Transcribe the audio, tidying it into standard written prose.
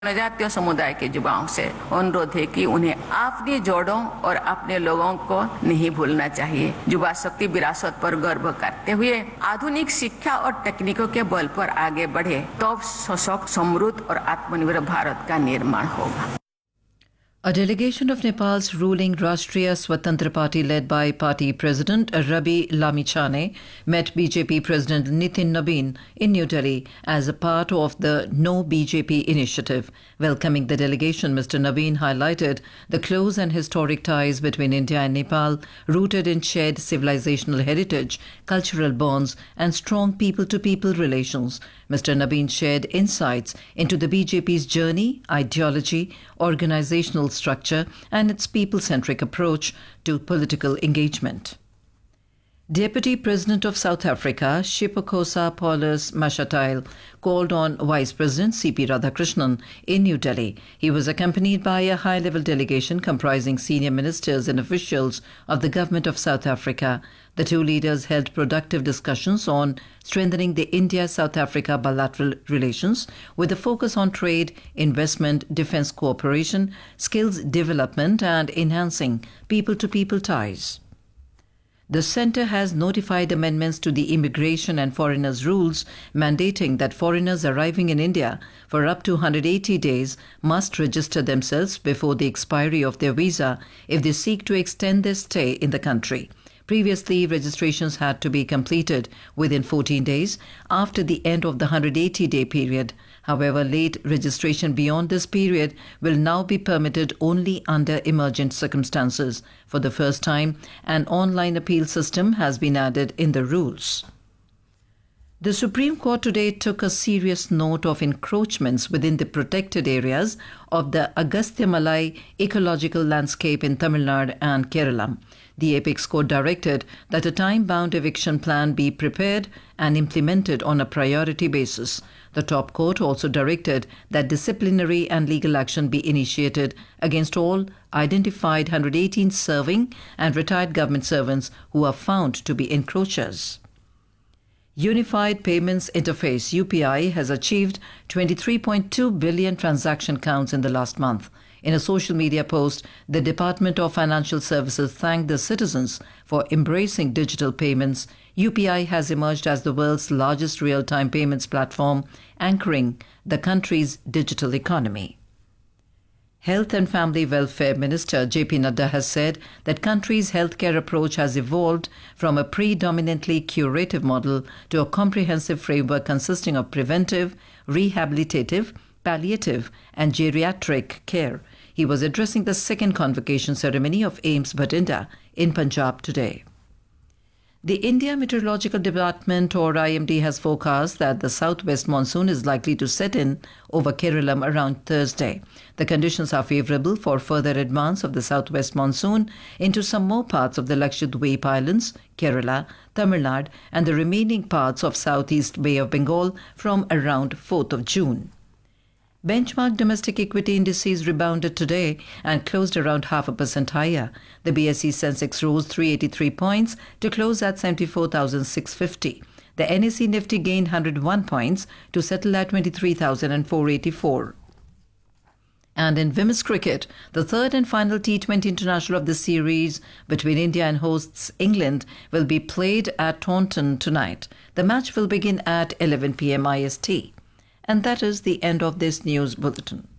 जनजातीय समुदाय के युवाओं से अनुरोध है कि उन्हें अपनी जड़ों और अपने लोगों को नहीं भूलना चाहिए। युवा शक्ति विरासत पर गर्व करते हुए आधुनिक शिक्षा और तकनीकों के बल पर आगे बढ़े तो सशक्त, समृद्ध और आत्मनिर्भर भारत का निर्माण होगा। A delegation of Nepal's ruling Rashtriya Swatantra Party led by party president Rabi Lamichhane met BJP President Nitin Nabin in New Delhi as a part of the No BJP initiative. Welcoming the delegation, Mr. Nabin highlighted the close and historic ties between India and Nepal, rooted in shared civilizational heritage, cultural bonds and strong people-to-people relations. Mr. Nabin shared insights into the BJP's journey, ideology, organizational structure and its people-centric approach to political engagement. Deputy President of South Africa, Sipokosa Paulus Mashatile, called on Vice President C.P. Radhakrishnan in New Delhi. He was accompanied by a high-level delegation comprising senior ministers and officials of the Government of South Africa. The two leaders held productive discussions on strengthening the India-South Africa bilateral relations with a focus on trade, investment, defence cooperation, skills development and enhancing people-to-people ties. The centre has notified amendments to the Immigration and Foreigners Rules mandating that foreigners arriving in India for up to 180 days must register themselves before the expiry of their visa if they seek to extend their stay in the country. Previously, registrations had to be completed within 14 days after the end of the 180-day period. However, late registration beyond this period will now be permitted only under emergent circumstances. For the first time, an online appeal system has been added in the rules. The Supreme Court today took a serious note of encroachments within the protected areas of the Agastya Malai ecological landscape in Tamil Nadu and Kerala. The Apex Court directed that a time-bound eviction plan be prepared and implemented on a priority basis. The top court also directed that disciplinary and legal action be initiated against all identified 118 serving and retired government servants who are found to be encroachers. Unified Payments Interface UPI has achieved 23.2 billion transaction counts in the last month. In a social media post, the Department of Financial Services thanked the citizens for embracing digital payments. UPI has emerged as the world's largest real-time payments platform, anchoring the country's digital economy. Health and Family Welfare Minister J.P. Nadda has said that country's healthcare approach has evolved from a predominantly curative model to a comprehensive framework consisting of preventive, rehabilitative, palliative and geriatric care. He was addressing the second convocation ceremony of AIIMS Bhatinda in Punjab today. The India Meteorological Department or IMD has forecast that the southwest monsoon is likely to set in over Kerala around Thursday. The conditions are favourable for further advance of the southwest monsoon into some more parts of the Lakshadweep Islands, Kerala, Tamil Nadu and the remaining parts of Southeast Bay of Bengal from around 4th of June. Benchmark domestic equity indices rebounded today and closed around 0.5% higher. The BSE Sensex rose 383 points to close at 74,650. The NSE Nifty gained 101 points to settle at 23,484. And in women's cricket, the third and final T20 international of the series between India and hosts England will be played at Taunton tonight. The match will begin at 11 p.m. IST. And that is the end of this news bulletin.